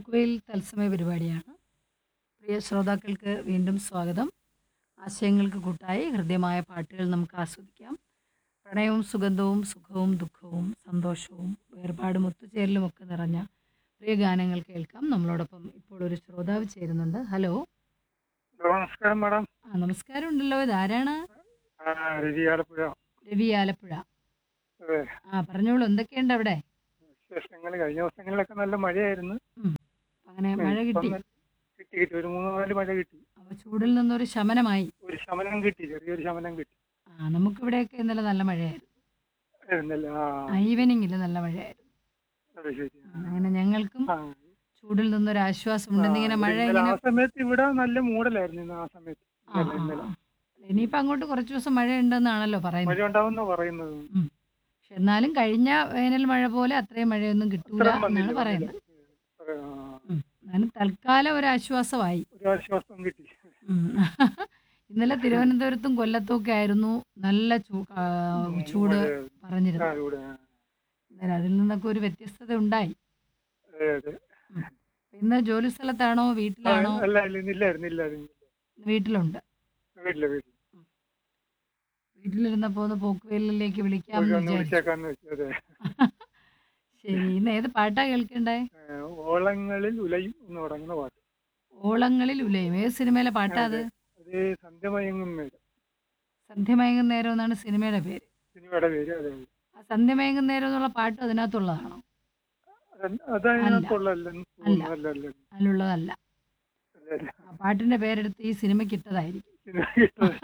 പോക്കുവെയിൽ തത്സമയ പരിപാടിയാണ്. പ്രിയ ശ്രോതാക്കൾക്ക് വീണ്ടും സ്വാഗതം. ആശയങ്ങൾക്ക് കൂട്ടായി ഹൃദ്യമായ പാട്ടുകൾ നമുക്ക് ആസ്വദിക്കാം. പ്രണയവും സുഗന്ധവും സുഖവും ദുഃഖവും സന്തോഷവും വേർപാടും ഒത്തുചേരലും ഒക്കെ നിറഞ്ഞ പ്രിയ ഗാനങ്ങൾ കേൾക്കാം. നമ്മളോടൊപ്പം ഇപ്പോൾ ഒരു ശ്രോതാവ് ചേരുന്നുണ്ട്. ഹലോ. ഹലോ, നമസ്കാരം മാഡം. നമസ്കാരം ഉണ്ടല്ലോ. ഇതാരാണ്? രവി ആലപ്പുഴ. രവി ആലപ്പുഴ. അതെ, പറഞ്ഞോളൂ, എന്തൊക്കെയുണ്ട് അവിടെ? വിശേഷങ്ങൾ കഴിഞ്ഞ ദിവസങ്ങളിലൊക്കെ നല്ല മഴയായിരുന്നു. ഉം. അങ്ങനെ മഴ ഇപ്പം കിട്ടി. കിട്ടി ഒരു 3-4 മഴ കിട്ടി. അപ്പോൾ ചൂടിൽ നിന്നൊരു ശമനമായി. ഒരു ശമനം കിട്ടി, ചെറിയൊരു ശമനം കിട്ടി. നമുക്കിവിടെയൊക്കെ ഇന്നലെ നല്ല മഴയായിരുന്നു. ആയിരുന്നല്ലേ? ഈവനിങ്ങിൽ നല്ല മഴയായിരുന്നു. അത് ശരി. അങ്ങനെ ഞങ്ങൾക്കും ആ, ചൂടിൽ നിന്നൊരു ആശ്വാസമുണ്ട്. ഇന്നിങ്ങനെ മഴ ഇന്നലെ ഇങ്ങനെ ആ സമയത്ത് ഇവിടെ നല്ല മൂടലായിരുന്നു. ഇന്ന് ആ സമയത്ത് ആ ആ ഇന്നലെ ആ. ഇനിയിപ്പോൾ അങ്ങോട്ട് കുറച്ച് ദിവസം മഴയുണ്ടെന്നാണല്ലോ മഴ പറയുന്നത്. ഉണ്ടാവുന്ന പറയുന്നത്. ഉം. പക്ഷെ എന്നാലും കഴിഞ്ഞ വേനൽ മഴ പോലെ അത്രയും മഴയൊന്നും കിട്ടൂല അത്രയും എന്നാണ് വന്നില്ല. പറയുന്നത്. ആ, എന്നാലും തൽക്കാലം ഒരു ആശ്വാസമായി. ഒരു ആശ്വാസം കിട്ടി. ഉം. ഇന്നലെ തിരുവനന്തപുരത്തും കൊല്ലത്തും ഒക്കെ ആയിരുന്നു നല്ല ചൂട് മഴ. പറഞ്ഞിരുന്നത്. ഇവിടെ. അന്നേരം അതിൽ നിന്നൊക്കെ ഒരു വ്യത്യസ്തത ഉണ്ടായി. അതെ, അതെ. ഉം. ഇന്ന് ജോലി സ്ഥലത്താണോ വീട്ടിലാണോ? അല്ല, ഇല്ലായിരുന്നു. വീട്ടിലുണ്ട്. വീട്ടില്. വീട്ടിലിരുന്നപ്പോൾ ഒന്ന് പോക്കുവെയിലിലേക്ക് വിളിക്കാമെന്ന് ഒന്ന് വിചാരിച്ചു. വിളിച്ചേക്കാന്ന് വെച്ചു. അതെ. ശരി, ഇന്ന് ഏത് പാട്ടാ കേൾക്കണ്ടേ? ഓളങ്ങളിൽ ഉലയും എന്ന് തുടങ്ങുന്ന പാട്ട്. ഓളങ്ങളിൽ ഉലയും. ഏത് സിനിമയിലെ പാട്ടാ അത്? അതെ, അത് സന്ധ്യമയങ്ങും മേൽ. സന്ധ്യമയങ്ങും നേരം എന്നാണ് സിനിമയുടെ പേര്. സിനിമയുടെ പേര്. അതെ, ആ സന്ധ്യമയങ്ങും നേരം എന്നുള്ള പാട്ട് അതിനകത്തുള്ളതാണോ? അതതിനകത്തുള്ളതല്ലെന്ന് അല്ല, തോന്നുന്നു. അല്ല. അതിലുള്ളതല്ല. അല്ല. ആ പാട്ടിന്റെ പേരെടുത്ത് ഈ സിനിമയ്ക്ക് ഇട്ടതായിരിക്കും. സിനിമ കിട്ടുന്നത്.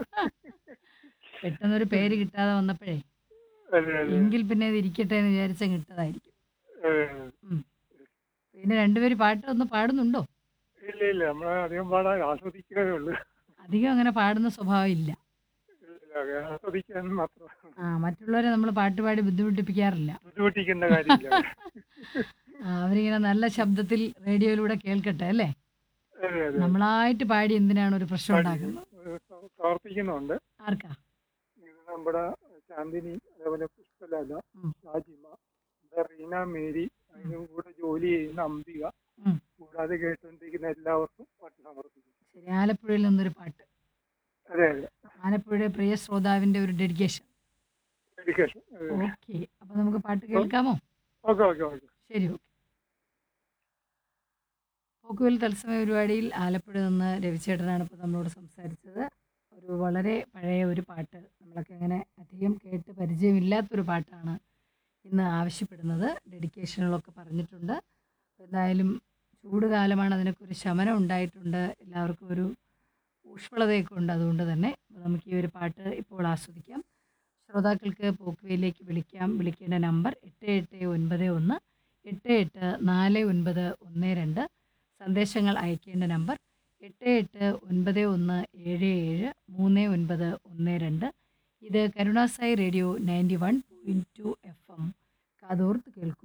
പെട്ടെന്നൊരു പേര് കിട്ടാതെ വന്നപ്പോഴേ അതെ. എങ്കിൽ പിന്നെ ഇത് ഇരിക്കട്ടെ എന്ന് വിചാരിച്ചങ്ങ് ഇട്ടതായിരിക്കും. ഉം. പിന്നെ രണ്ടുപേര് പാട്ട് ഒന്ന് പാടുന്നുണ്ടോ? ഇല്ല, നമ്മൾ അധികം പാടാൻ ആസ്വദിക്കുന്നതേ ഉള്ളൂ. അധികം അങ്ങനെ പാടുന്ന സ്വഭാവം ഇല്ല. ഇല്ല, ആസ്വദിക്കാൻ മാത്രം. മറ്റുള്ളവരെ നമ്മൾ പാട്ടുപാടി ബുദ്ധിമുട്ടിപ്പിക്കാറില്ല. ബുദ്ധിമുട്ടിക്കുന്ന കാര്യമില്ല. അവരിങ്ങനെ നല്ല ശബ്ദത്തിൽ റേഡിയോയിലൂടെ കേൾക്കട്ടെ അല്ലേ? അതെ. നമ്മളായിട്ട് പാടി എന്തിനാണ് ഒരു പ്രശ്നം ഉണ്ടാക്കുന്നത്? സമർപ്പിക്കുന്നുണ്ട്. ആർക്കാ? ഇത് നമ്മുടെ ചാന്ദിനി, അതേപോലെ പുഷ്പലത, ഉം. ഷാജിമ, റീന മേരി, അതിനും കൂടെ ജോലി ചെയ്യുന്ന അംബിക, ഉം. കൂടാതെ കേട്ടുകൊണ്ടിരിക്കുന്ന എല്ലാവർക്കും പാട്ട് സമർപ്പിക്കും. ശരി, ആലപ്പുഴയിൽ നിന്നൊരു പാട്ട്. അതെ. ആലപ്പുഴയുടെ പ്രിയ ശ്രോതാവിന്റെ ഒരു ഡെഡിക്കേഷൻ. ഡെഡിക്കേഷൻ. ഓക്കെ, അപ്പൊ നമുക്ക് പാട്ട് കേൾക്കാമോ? ഓക്കെ. ശരി, ഓക്കെ. പോക്കുവെയിൽ തത്സമയ പരിപാടിയിൽ ആലപ്പുഴ നിന്ന് രവിചേട്ടനാണ് ഇപ്പോൾ നമ്മളോട് സംസാരിച്ചത്. ഒരു വളരെ പഴയ ഒരു പാട്ട്, നമ്മളൊക്കെ അങ്ങനെ അധികം കേട്ട് പരിചയമില്ലാത്തൊരു പാട്ടാണ് ഇന്ന് ആവശ്യപ്പെടുന്നത്. ഡെഡിക്കേഷനുകളൊക്കെ പറഞ്ഞിട്ടുണ്ട്. എന്തായാലും ചൂട് കാലമാണ്, അതിനൊക്കെ ഒരു ശമനം ഉണ്ടായിട്ടുണ്ട്. എല്ലാവർക്കും ഒരു ഊഷ്മളതയൊക്കെ ഉണ്ട്. അതുകൊണ്ട് തന്നെ നമുക്ക് ഈ ഒരു പാട്ട് ഇപ്പോൾ ആസ്വദിക്കാം. ശ്രോതാക്കൾക്ക് പോക്കുവെയിലേക്ക് വിളിക്കാം. വിളിക്കേണ്ട നമ്പർ 8891 884912. സന്ദേശങ്ങൾ അയക്കേണ്ട നമ്പർ 8891773912. ഇത് കരുണാസായി റേഡിയോ 91.2 FM. കാതോർത്ത് കേൾക്കൂ.